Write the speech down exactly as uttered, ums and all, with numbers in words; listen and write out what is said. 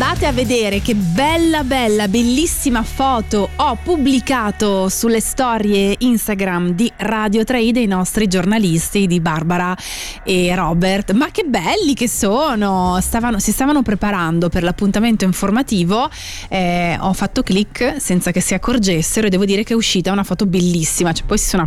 andate a vedere che bella bella bellissima foto ho pubblicato sulle storie Instagram di Radio tre i dei nostri giornalisti, di Barbara e Robert. Ma che belli che sono, stavano, si stavano preparando per l'appuntamento informativo, eh, ho fatto click senza che si accorgessero e devo dire che è uscita una foto bellissima, cioè poi si sono